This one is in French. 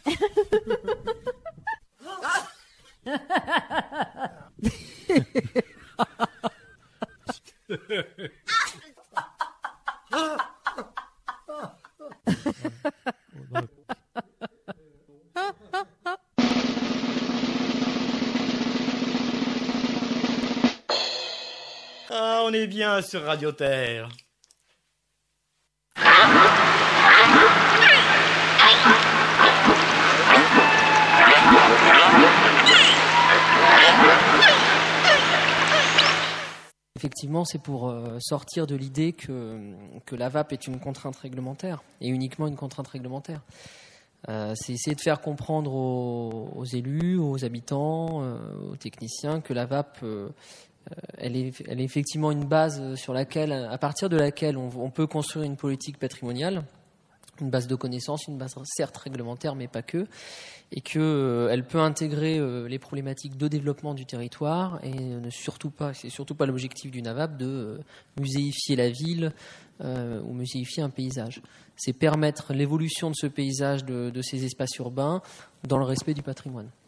Ah, on est bien sur Radio Terre. Effectivement, c'est pour sortir de l'idée que la VAP est une contrainte réglementaire, et uniquement une contrainte réglementaire. C'est essayer de faire comprendre aux élus, aux habitants, aux techniciens que la VAP, elle est effectivement une base sur laquelle, à partir de laquelle on peut construire une politique patrimoniale, une base de connaissances, une base certes réglementaire, mais pas que, et qu'elle peut intégrer les problématiques de développement du territoire, et c'est surtout pas l'objectif d'une AVAP de muséifier la ville ou muséifier un paysage. C'est permettre l'évolution de ce paysage, de ces espaces urbains, dans le respect du patrimoine.